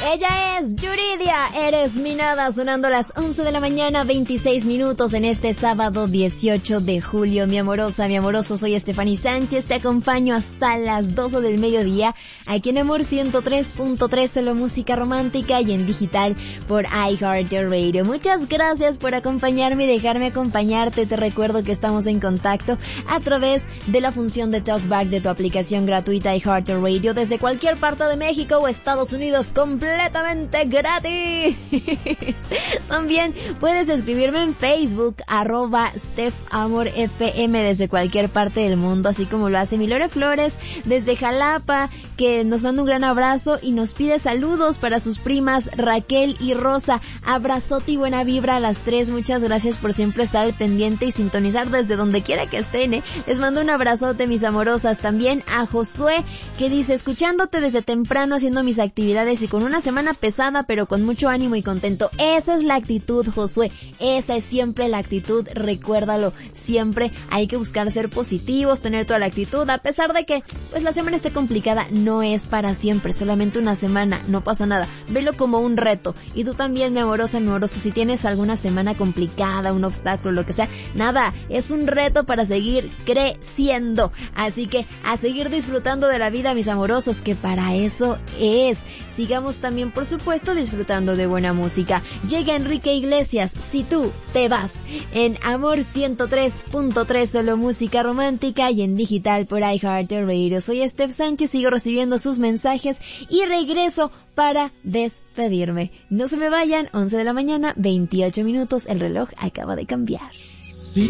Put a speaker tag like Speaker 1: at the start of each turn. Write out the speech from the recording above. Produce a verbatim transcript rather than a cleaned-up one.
Speaker 1: Ella es Yuridia, eres mi nada, sonando las once de la mañana, veintiséis minutos en este sábado dieciocho de julio. Mi amorosa, mi amoroso, soy Stephanie Sánchez, te acompaño hasta las doce del mediodía, aquí en Amor ciento tres punto tres, solo música romántica y en digital por iHeartRadio. Muchas gracias por acompañarme y dejarme acompañarte. Te recuerdo que estamos en contacto a través de la función de TalkBack de tu aplicación gratuita iHeartRadio desde cualquier parte de México o Estados Unidos, completamente gratis. También puedes escribirme en Facebook, arroba StephAmorFM, desde cualquier parte del mundo, así como lo hace Milore Flores desde Jalapa, que nos manda un gran abrazo y nos pide saludos para sus primas Raquel y Rosa. Abrazote y buena vibra a las tres. Muchas gracias por siempre estar al pendiente y sintonizar desde donde quiera que estén, ¿eh? Les mando un abrazote, mis amorosas. También a Josué, que dice, escuchándote desde temprano, haciendo mis actividades y con una semana pesada, pero con mucho ánimo y contento. Esa es la actitud, Josué. Esa es siempre la actitud. Recuérdalo, siempre hay que buscar ser positivos, tener toda la actitud, a pesar de que, pues, la semana esté complicada. No es para siempre, solamente una semana, no pasa nada. Velo como un reto. Y tú también, mi amorosa, mi amoroso, si tienes alguna semana complicada, un obstáculo, lo que sea, nada, es un reto para seguir creciendo. Así que a seguir disfrutando de la vida, mis amorosos, que para eso es. Sigamos también, por supuesto, disfrutando de buena música. Llega Enrique Iglesias, Si tú te vas, en Amor ciento tres punto tres, solo música romántica y en digital por iHeartRadio. Soy Steph Sánchez, sigo recibiendo sus mensajes y regreso para despedirme. No se me vayan, once de la mañana, veintiocho minutos, el reloj acaba de cambiar.